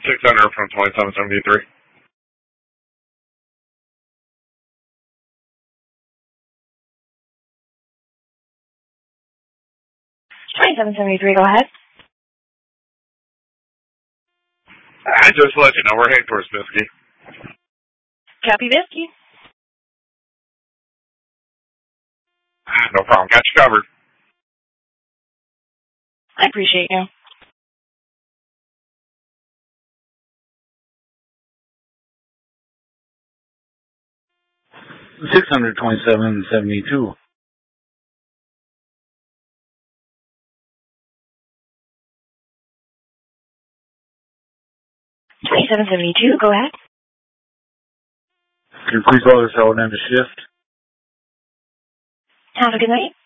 600 from 2773. 2773, go ahead. Just to let you know, we're heading towards Bisky. Copy, Bisky. No problem. Got you covered. I appreciate you. $627.72. 2772, go ahead. Can you please hold this hold end the shift? Have a good night.